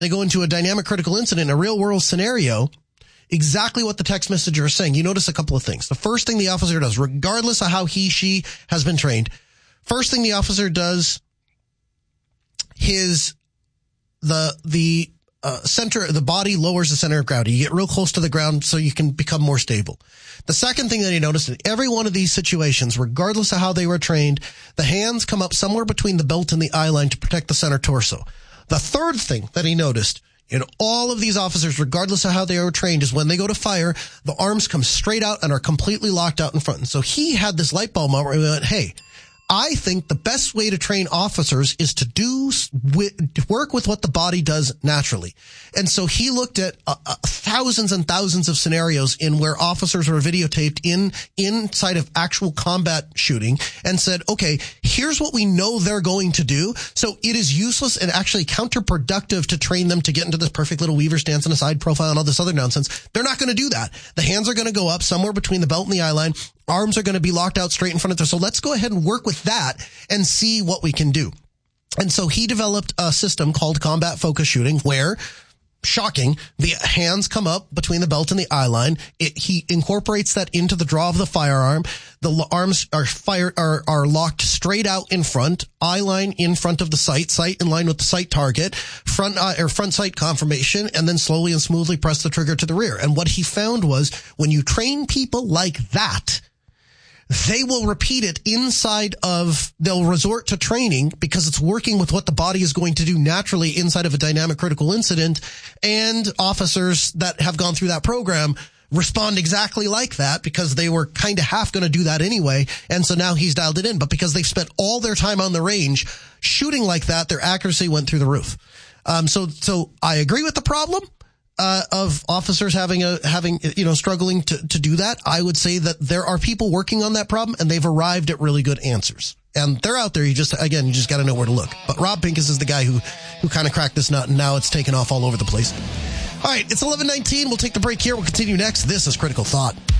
they go into a dynamic critical incident in a real world scenario, exactly what the text messenger is saying. You notice a couple of things. The first thing the officer does, regardless of how she has been trained, first thing the officer does is the body lowers the center of gravity. You get real close to the ground so you can become more stable. The second thing that he noticed in every one of these situations, regardless of how they were trained, the hands come up somewhere between the belt and the eye line to protect the center torso. The third thing that he noticed in all of these officers, regardless of how they were trained, is when they go to fire, the arms come straight out and are completely locked out in front. And so he had this light bulb moment where he went, hey, I think the best way to train officers is to work with what the body does naturally. And so he looked at thousands and thousands of scenarios in where officers were videotaped inside of actual combat shooting and said, okay, here's what we know they're going to do. So it is useless and actually counterproductive to train them to get into this perfect little weaver stance and a side profile and all this other nonsense. They're not going to do that. The hands are going to go up somewhere between the belt and the eye line. Arms are going to be locked out straight in front of them. So let's go ahead and work with that and see what we can do. And so he developed a system called combat focus shooting where, shocking, the hands come up between the belt and the eye line. He incorporates that into the draw of the firearm. The arms are locked straight out in front, eye line in front of the sight in line with the sight target, front sight confirmation, and then slowly and smoothly press the trigger to the rear. And what he found was when you train people like that, they will repeat it they'll resort to training because it's working with what the body is going to do naturally inside of a dynamic critical incident. And officers that have gone through that program respond exactly like that because they were kind of half going to do that anyway. And so now he's dialed it in. But because they've spent all their time on the range shooting like that, their accuracy went through the roof. So I agree with the problem of officers struggling to do that. I would say that there are people working on that problem and they've arrived at really good answers. And they're out there. You just got to know where to look. But Rob Pincus is the guy who kind of cracked this nut, and now it's taken off all over the place. All right, it's 11:19. We'll take the break here. We'll continue next. This is Critical Thought.